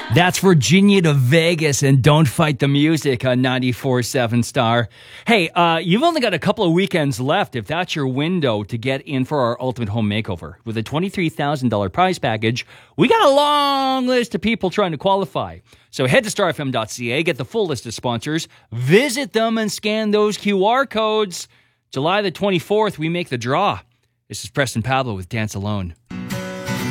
That's Virginia to Vegas and Don't Fight the Music on 94.7 Star. Hey, you've only got a couple of weekends left if that's your window to get in for our Ultimate Home Makeover. With a $23,000 prize package, we got a long list of people trying to qualify. So head to starfm.ca, get the full list of sponsors, visit them and scan those QR codes. July the 24th, we make the draw. This is Preston Pablo with Dance Alone.